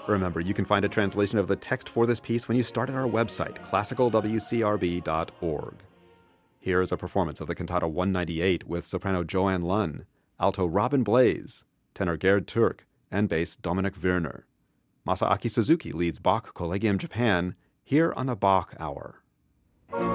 Remember, you can find a translation of the text for this piece when you start at our website, classicalwcrb.org. Here is a performance of the Cantata 198 with soprano Joanne Lunn, alto Robin Blaze, tenor Gerd Türk, and bass Dominic Werner. Masaaki Suzuki leads Bach Collegium Japan here on the Bach Hour.